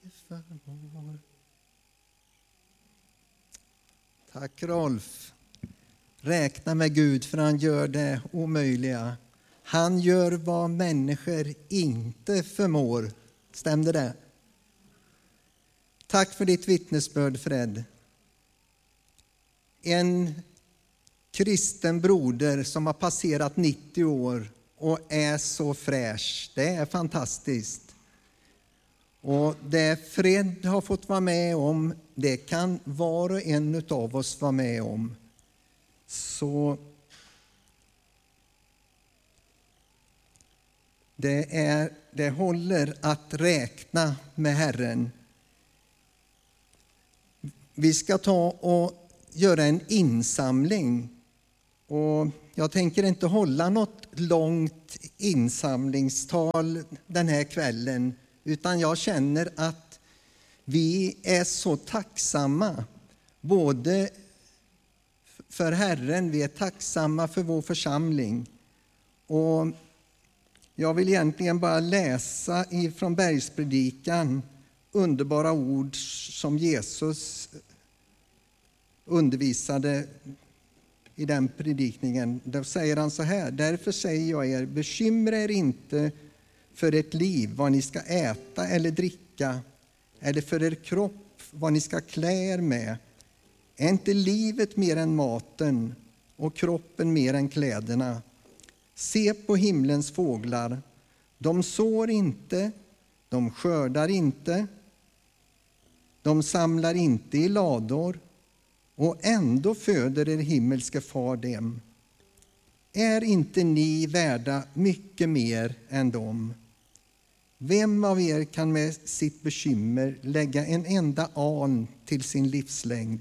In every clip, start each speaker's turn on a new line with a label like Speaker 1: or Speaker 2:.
Speaker 1: förmår. Tack Rolf. Räkna med Gud, för han gör det omöjliga. Han gör vad människor inte förmår. Stämde det? Tack för ditt vittnesbörd, Fred. En kristen broder som har passerat 90 år och är så fräsch. Det är fantastiskt. Och det Fred har fått vara med om, det kan var och en av oss vara med om. Så det håller att räkna med Herren. Vi ska ta och göra en insamling. Och jag tänker inte hålla något långt insamlingstal den här kvällen, utan jag känner att vi är så tacksamma både för Herren, vi är tacksamma för vår församling. Och jag vill egentligen bara läsa ifrån Bergspredikan underbara ord som Jesus undervisade i den predikningen. Då säger han så här: därför säger jag er, bekymra er inte för ert liv, vad ni ska äta eller dricka, eller för er kropp, vad ni ska klä er med. Är inte livet mer än maten och kroppen mer än kläderna? Se på himlens fåglar. De sår inte, de skördar inte, de samlar inte i lador, och ändå föder er himmelske far dem. Är inte ni värda mycket mer än dem? Vem av er kan med sitt bekymmer lägga en enda an till sin livslängd?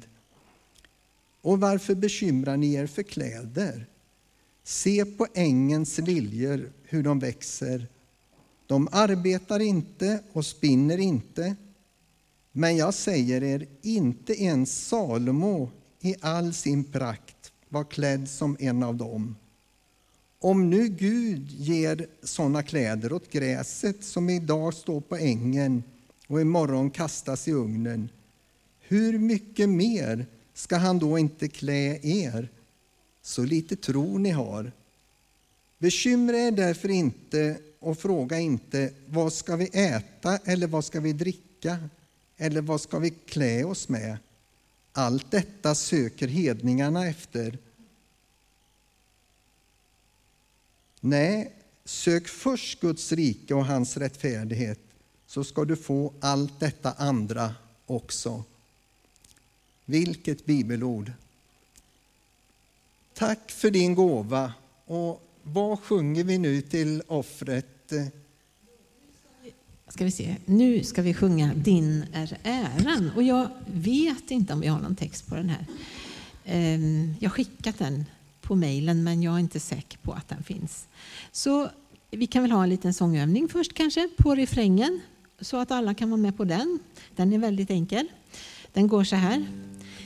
Speaker 1: Och varför bekymrar ni er för kläder? Se på ängens liljor, hur de växer. De arbetar inte och spinner inte. Men jag säger er, inte ens Salomo i all sin prakt var klädd som en av dem. Om nu Gud ger sådana kläder åt gräset som idag står på ängen och imorgon kastas i ugnen, hur mycket mer ska han då inte klä er? Så lite tro ni har. Bekymra er därför inte och fråga inte, vad ska vi äta eller vad ska vi dricka eller vad ska vi klä oss med? Allt detta söker hedningarna efter. Nej, sök först Guds rike och hans rättfärdighet, så ska du få allt detta andra också. Vilket bibelord! Tack för din gåva. Och vad sjunger vi nu till offret?
Speaker 2: Ska vi se. Nu ska vi sjunga Din är äran. Och jag vet inte om vi har någon text på den här. Jag har skickat den på mejlen, men jag är inte säker på att den finns. Så vi kan väl ha en liten sångövning först kanske på refrängen, så att alla kan vara med på den. Den är väldigt enkel. Den går så här.